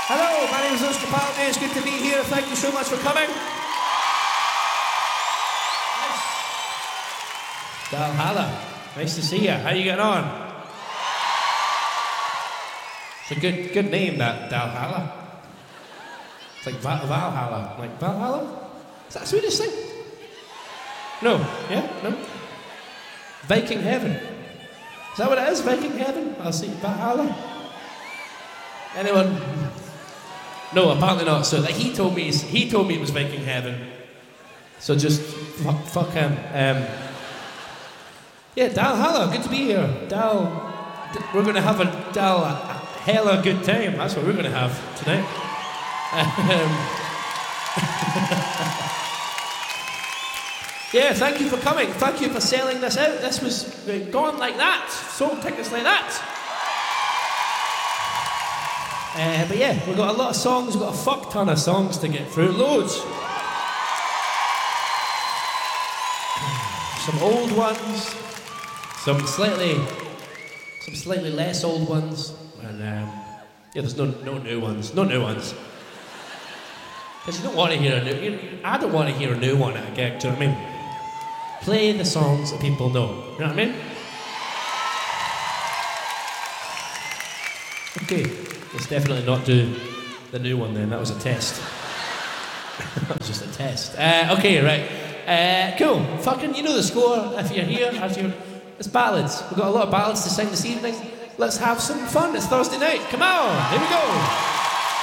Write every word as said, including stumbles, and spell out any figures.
Hello, my name is Lewis Capaldi. It's good to be here. Thank you so much for coming. Valhalla. Nice to see you. How you getting on? It's a good good name, that Valhalla. It's like Val- Valhalla. Like Valhalla? Is that a Swedish thing? No. Yeah? No? Viking Heaven. Is that what it is? Viking Heaven? I'll see. Valhalla. Anyone? No, apparently not. So like, he told me he told me it was Viking Heaven. So just fuck, fuck him. Um, yeah, Valhalla. Good to be here. Dal. We're going to have a Dal a, a hella good time. That's what we're going to have tonight. Um, yeah, thank you for coming. Thank you for selling this out. This was gone like that. Sold tickets like that. Uh, but yeah, we've got a lot of songs. We've got a fuck ton of songs to get through. Loads. Some old ones. Some slightly, some slightly less old ones. And um, yeah, there's no no new ones. No new ones. Because you don't want to hear a new... You, I don't want to hear a new one at a gig, do you know what I mean? Play the songs that people know, you know what I mean? Okay, let's definitely not do the new one then, that was a test. That was just a test. Uh, okay, right. Uh, cool, fucking, you know the score if you're here, if you're... It's ballads. We've got a lot of ballads to sing this evening. Let's have some fun, it's Thursday night, come on, here we go.